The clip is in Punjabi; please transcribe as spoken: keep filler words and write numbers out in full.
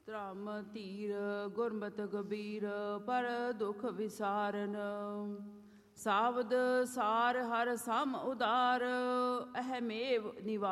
ਧਰਮ ਧੀਰ ਗੁਰਮਤਿ ਗੰਭੀਰ ਪਰ ਦੁਖ ਵਿਸਾਰਨ। ਸਾਵਦ ਸਾਰ ਹਰ ਸਮ ਉਦਾਰ ਅਹਮੇਵ ਨਿਵਾ